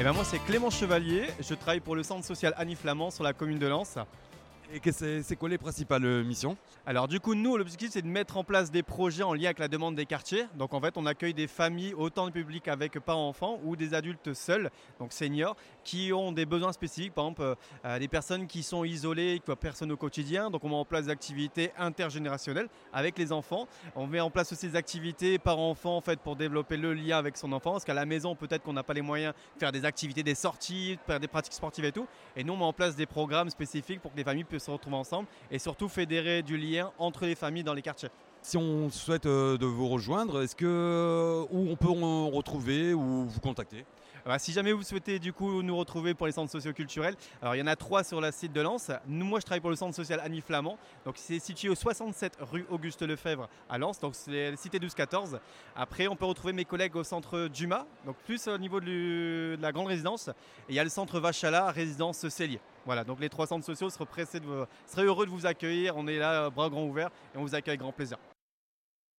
Et ben moi c'est Clément Chevalier, je travaille pour le centre social Annie Flamand sur la commune de Lens. Et c'est quoi les principales missions? Alors du coup nous l'objectif c'est de mettre en place des projets en lien avec la demande des quartiers. Donc en fait on accueille des familles, autant de publics avec parents-enfants ou des adultes seuls, donc seniors, qui ont des besoins spécifiques, par exemple des personnes qui sont isolées, qui voient personne au quotidien. Donc on met en place des activités intergénérationnelles avec les enfants. On met en place aussi des activités parents-enfants en fait, pour développer le lien avec son enfant. Parce qu'à la maison peut-être qu'on n'a pas les moyens de faire des activités, des sorties, de faire des pratiques sportives et tout. Et nous on met en place des programmes spécifiques pour que les familles puissent se retrouver ensemble et surtout fédérer du lien entre les familles dans les quartiers. Si on souhaite de vous rejoindre, où on peut en retrouver ou vous contacter? Si jamais vous souhaitez du coup nous retrouver pour les centres socioculturels, alors il y en a 3 sur le site de Lens. Moi je travaille pour le centre social Annie Flamand, donc c'est situé au 67 rue Auguste Lefebvre à Lens, donc c'est cité 12-14. Après on peut retrouver mes collègues au centre Dumas, donc plus au niveau de la grande résidence. Et il y a le centre Vachala, résidence Cellier. Voilà, donc les 3 centres sociaux seraient heureux de vous accueillir. On est là, bras grands ouverts, et on vous accueille avec grand plaisir.